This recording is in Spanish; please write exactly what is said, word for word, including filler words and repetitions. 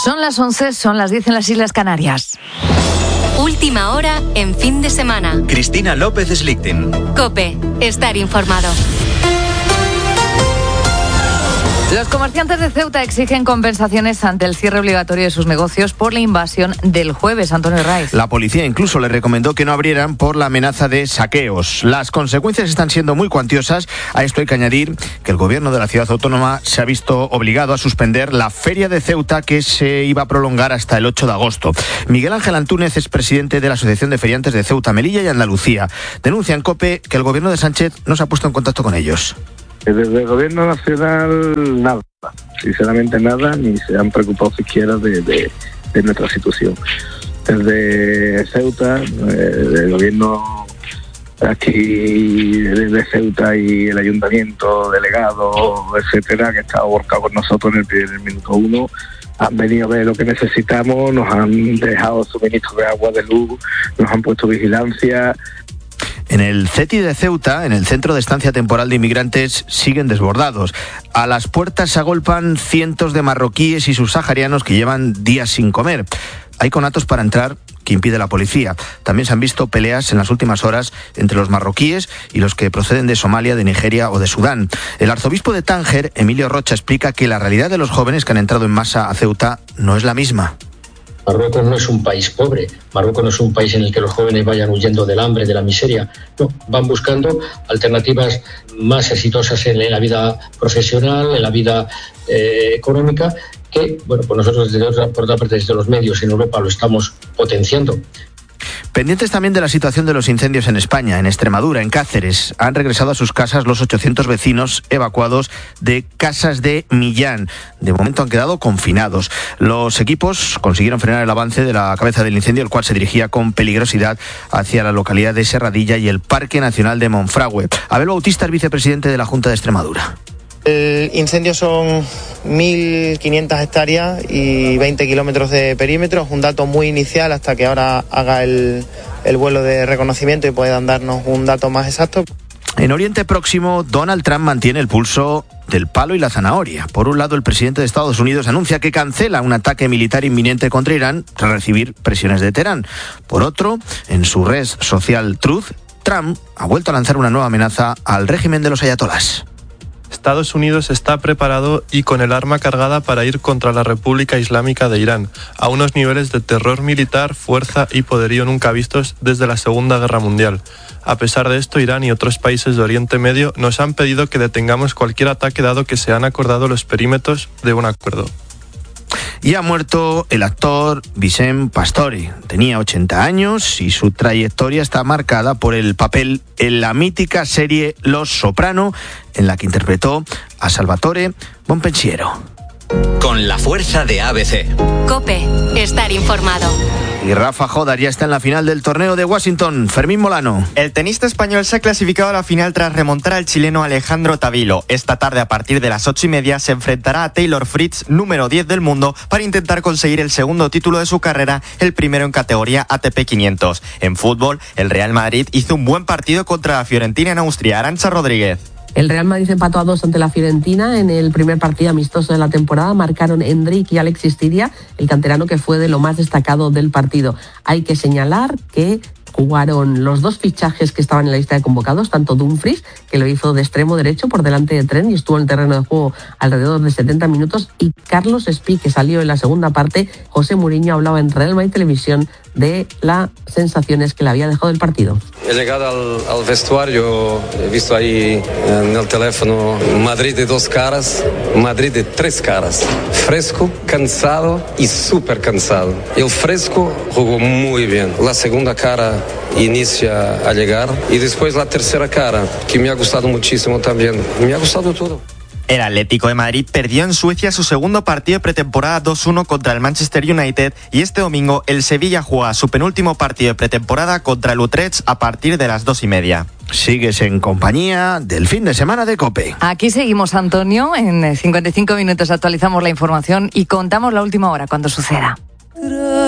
Son las once, son las diez en las Islas Canarias. Última hora en fin de semana. Cristina López Slichting. COPE. Estar informado. Los comerciantes de Ceuta exigen compensaciones ante el cierre obligatorio de sus negocios por la invasión del jueves. Antonio Raiz. La policía incluso les recomendó que no abrieran por la amenaza de saqueos. Las consecuencias están siendo muy cuantiosas. A esto hay que añadir que el gobierno de la ciudad autónoma se ha visto obligado a suspender la feria de Ceuta, que se iba a prolongar hasta el ocho de agosto. Miguel Ángel Antúnez es presidente de la Asociación de Feriantes de Ceuta, Melilla y Andalucía. Denuncia en COPE que el gobierno de Sánchez no se ha puesto en contacto con ellos. Desde el gobierno nacional nada, sinceramente nada, ni se han preocupado siquiera de, de, de nuestra situación. Desde Ceuta, eh, el gobierno aquí de Ceuta y el ayuntamiento, delegado, etcétera, que está volcado con nosotros en el, en el minuto uno, han venido a ver lo que necesitamos, nos han dejado suministro de agua, de luz, nos han puesto vigilancia. En el CETI de Ceuta, en el Centro de Estancia Temporal de Inmigrantes, siguen desbordados. A las puertas se agolpan cientos de marroquíes y subsaharianos que llevan días sin comer. Hay conatos para entrar que impide la policía. También se han visto peleas en las últimas horas entre los marroquíes y los que proceden de Somalia, de Nigeria o de Sudán. El arzobispo de Tánger, Emilio Rocha, explica que la realidad de los jóvenes que han entrado en masa a Ceuta no es la misma. Marruecos no es un país pobre, Marruecos no es un país en el que los jóvenes vayan huyendo del hambre, de la miseria. No, van buscando alternativas más exitosas en la vida profesional, en la vida eh, económica, que, bueno, pues nosotros desde otra, por otra parte desde los medios en Europa lo estamos potenciando. Pendientes también de la situación de los incendios en España, en Extremadura, en Cáceres. Han regresado a sus casas los ochocientos vecinos evacuados de Casas de Millán. De momento han quedado confinados. Los equipos consiguieron frenar el avance de la cabeza del incendio, el cual se dirigía con peligrosidad hacia la localidad de Serradilla y el Parque Nacional de Monfragüe. Abel Bautista es vicepresidente de la Junta de Extremadura. El incendio son mil quinientas hectáreas y veinte kilómetros de perímetro. Es un dato muy inicial hasta que ahora haga el, el vuelo de reconocimiento y puedan darnos un dato más exacto. En Oriente Próximo, Donald Trump mantiene el pulso del palo y la zanahoria. Por un lado, el presidente de Estados Unidos anuncia que cancela un ataque militar inminente contra Irán tras recibir presiones de Teherán. Por otro, en su red social Truth, Trump ha vuelto a lanzar una nueva amenaza al régimen de los ayatolás. Estados Unidos está preparado y con el arma cargada para ir contra la República Islámica de Irán, a unos niveles de terror militar, fuerza y poderío nunca vistos desde la Segunda Guerra Mundial. A pesar de esto, Irán y otros países de Oriente Medio nos han pedido que detengamos cualquier ataque dado que se han acordado los perímetros de un acuerdo. Y ha muerto el actor Vicent Pastore. Tenía ochenta años y su trayectoria está marcada por el papel en la mítica serie Los Soprano, en la que interpretó a Salvatore Bonpensiero. Con la fuerza de A B C. COPE. Estar informado. Y Rafa Jodar ya está en la final del torneo de Washington. Fermín Molano. El tenista español se ha clasificado a la final tras remontar al chileno Alejandro Tavilo. Esta tarde, a partir de las ocho y media, se enfrentará a Taylor Fritz, número diez del mundo, para intentar conseguir el segundo título de su carrera, el primero en categoría A T P quinientos. En fútbol, el Real Madrid hizo un buen partido contra la Fiorentina en Austria. Arantxa Rodríguez. El Real Madrid empató a dos ante la Fiorentina en el primer partido amistoso de la temporada. Marcaron Endrick y Alexis Tiria, el canterano que fue de lo más destacado del partido. Hay que señalar que jugaron los dos fichajes que estaban en la lista de convocados, tanto Dumfries, que lo hizo de extremo derecho por delante de Trent y estuvo en el terreno de juego alrededor de setenta minutos, y Carlos Espí, que salió en la segunda parte. José Mourinho hablaba en Real Madrid Televisión de las sensaciones que le había dejado el partido. He llegado al, al vestuario, he visto ahí en el teléfono Madrid de dos caras, Madrid de tres caras, fresco, cansado y súper cansado. El fresco jugó muy bien, la segunda cara inicia a llegar y después la tercera cara, que me ha gustado muchísimo también, me ha gustado todo. El Atlético de Madrid perdió en Suecia su segundo partido de pretemporada dos uno contra el Manchester United, y este domingo el Sevilla juega su penúltimo partido de pretemporada contra el Utrecht a partir de las dos y media. Sigues en compañía del fin de semana de COPE. Aquí seguimos, Antonio. En cincuenta y cinco minutos actualizamos la información y contamos la última hora cuando suceda.